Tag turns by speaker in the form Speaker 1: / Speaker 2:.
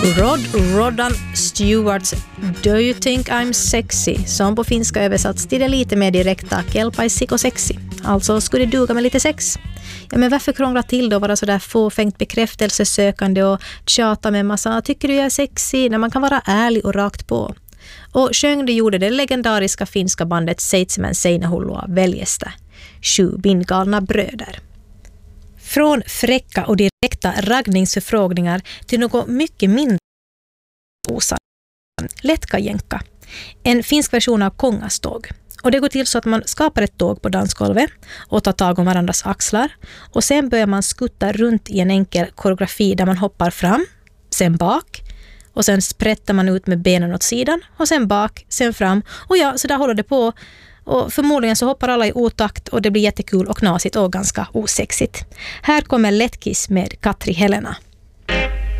Speaker 1: Roddan Stewarts Do You Think I'm Sexy, som på finska översatts till det lite mer direkta kelpaisiko sexy. Alltså, skulle det duga med lite sex? Ja, men varför krångla till då, vara sådär fåfängt bekräftelsesökande och tjata med massa tycker du jag är sexy, när man kan vara ärlig och rakt på. Och sjöng det gjorde det legendariska finska bandet Seitsemän Seinähullua Veljestä, 7 bindgalna bröder. Från fräcka och direkta raggningsförfrågningar till något mycket mindre osann. Letkajänka, en finsk version av kongaståg. Och det går till så att man skapar ett tåg på dansgolvet och tar tag om varandras axlar. Och sen börjar man skutta runt i en enkel koreografi där man hoppar fram, sen bak. Och sen sprättar man ut med benen åt sidan och sen bak, sen fram. Och ja, så där håller det på. Och förmodligen så hoppar alla i otakt och det blir jättekul och knasigt och ganska osexigt. Här kommer Letkiss med Katri Helena.